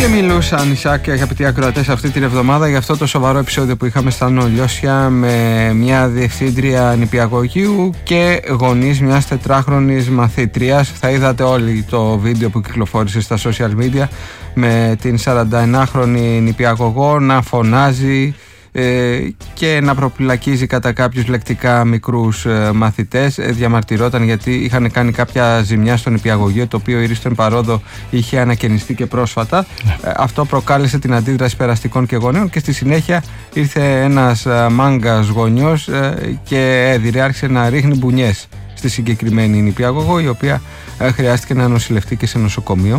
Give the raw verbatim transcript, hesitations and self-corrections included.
Και μιλούσαν Ισάκ και αγαπητοί ακροατές αυτή την εβδομάδα για αυτό το σοβαρό επεισόδιο που είχαμε στα Νολιώσια με μια διευθύντρια νηπιαγωγείου και γονείς μιας τετράχρονης μαθήτριας. Θα είδατε όλοι το βίντεο που κυκλοφόρησε στα social media με την σαρανταενάχρονη νηπιαγωγό να φωνάζει και να προπυλακίζει κατά κάποιους λεκτικά μικρούς μαθητές. Διαμαρτυρόταν γιατί είχαν κάνει κάποια ζημιά στο νηπιαγωγείο, το οποίο ήρθε παρόδο είχε ανακαινιστεί και πρόσφατα. Yeah. Αυτό προκάλεσε την αντίδραση περαστικών και γονέων και στη συνέχεια ήρθε ένας μάγκας γονιός και έδιρε, άρχισε να ρίχνει μπουνιές στη συγκεκριμένη νηπιαγωγό, η οποία χρειάστηκε να νοσηλευτεί και σε νοσοκομείο.